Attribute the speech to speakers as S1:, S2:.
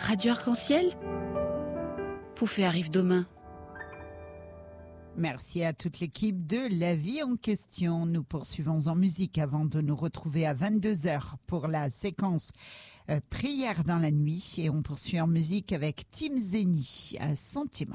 S1: Radio Arc-en-Ciel, Poufet arrive demain.
S2: Merci à toute l'équipe de La Vie en question. Nous poursuivons en musique avant de nous retrouver à 22h pour la séquence Prière dans la nuit. Et on poursuit en musique avec Tim Zeni, Sentiment.